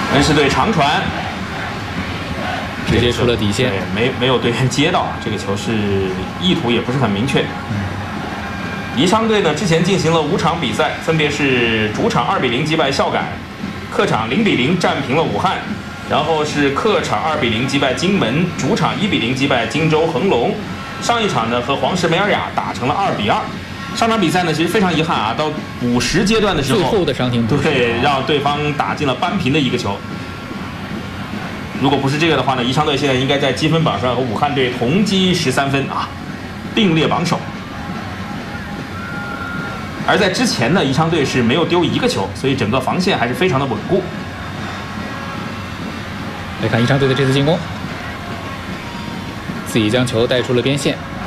恩施队长传， 直接出了底线， 没有队员接到，这个球是意图也不是很明确。宜昌队呢之前进行了5场比赛，分别是主场2比0击败孝感，客场0比0战平了武汉，然后是客场2比0击败荆门，主场1比0击败荆州恒隆。上一场呢和黄石梅尔雅打成了2比2。上场比赛呢其实非常遗憾啊，到50阶段的时候， 最后的伤停补时， 对，让对方打进了扳平的一个球。如果不是这个的话呢，宜昌队现在应该在积分榜上和武汉队同积13分啊，并列榜首。而在之前呢，宜昌队是没有丢1个球，所以整个防线还是非常的稳固。 来看宜昌队的这次进攻，自己将球带出了边线。